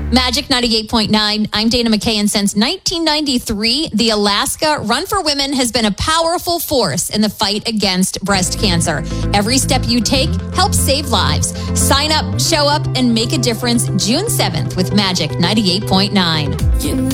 Magic 98.9. I'm Dana McKay, and since 1993, the Alaska Run for Women has been a powerful force in the fight against breast cancer. Every step you take helps save lives. Sign up, show up, and make a difference June 7th with Magic 98.9.